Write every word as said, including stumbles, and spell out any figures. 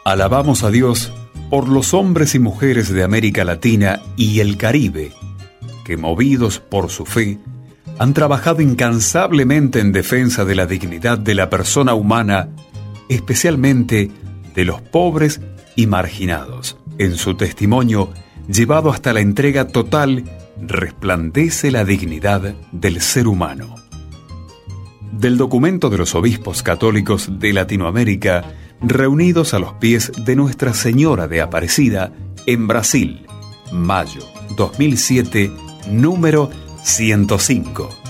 Alabamos a Dios por los hombres y mujeres de América Latina y el Caribe, que movidos por su fe, han trabajado incansablemente en defensa de la dignidad de la persona humana, especialmente de los pobres y marginados. En su testimonio, llevado hasta la entrega total, resplandece la dignidad del ser humano. Del documento de los obispos católicos de Latinoamérica, reunidos a los pies de Nuestra Señora de Aparecida, en Brasil, mayo dos mil siete, número ciento cinco.